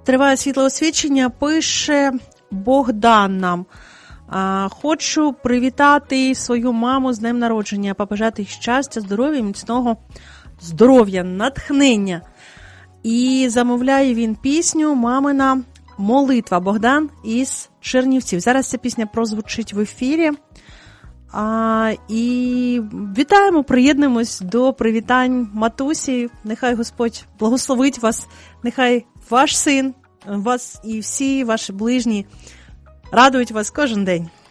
Триває світлоосвічення, пише Богдан нам. Хочу привітати свою маму з днем народження, побажати щастя, здоров'я, міцного здоров'я, натхнення. І замовляє він пісню «Мамина молитва». Богдан із Чернівців. Зараз ця пісня прозвучить в ефірі. І вітаємо, приєднуємось до привітань матусі. Нехай Господь благословить вас, нехай ваш син, вас і всі ваші ближні радують вас кожен день.